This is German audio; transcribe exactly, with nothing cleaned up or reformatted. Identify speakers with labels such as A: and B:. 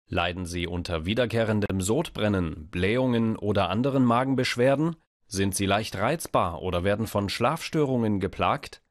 A: Leiden Sie unter wiederkehrendem Sodbrennen, Blähungen oder anderen Magenbeschwerden? Sind Sie leicht reizbar oder werden von Schlafstörungen geplagt?